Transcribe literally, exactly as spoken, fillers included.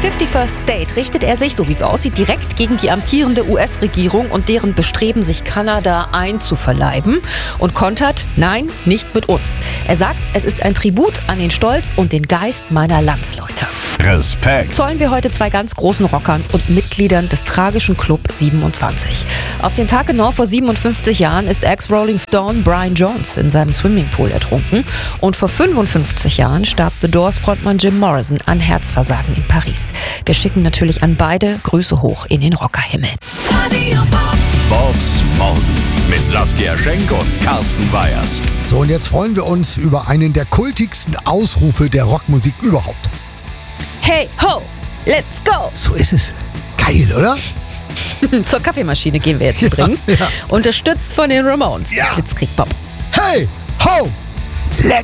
fifty-first Date richtet er sich, so wie es aussieht, direkt gegen die amtierende U S-Regierung und deren Bestreben, sich Kanada einzuverleiben und kontert: Nein, nicht mit uns. Er sagt, es ist ein Tribut an den Stolz und den Geist meiner Landsleute. Respekt. Zollen wir heute zwei ganz großen Rockern und Mitgliedern des tragischen Club siebenundzwanzig. Auf den Tag genau vor siebenundfünfzig Jahren ist Ex-Rolling Stone Brian Jones in seinem Swimmingpool ertrunken. Und vor fünfundfünfzig Jahren starb The Doors-Frontmann Jim Morrison an Herzversagen in Paris. Wir schicken natürlich an beide Grüße hoch in den Rockerhimmel. Bobs Morgen mit Saskia Schenk und Carsten Weyers. So, und jetzt freuen wir uns über einen der kultigsten Ausrufe der Rockmusik überhaupt. Hey ho, let's go! So ist es. Geil, oder? Zur Kaffeemaschine gehen wir jetzt übrigens. Ja, ja. Unterstützt von den Ramones. Ja. Blitzkrieg Bob. Hey, ho, let's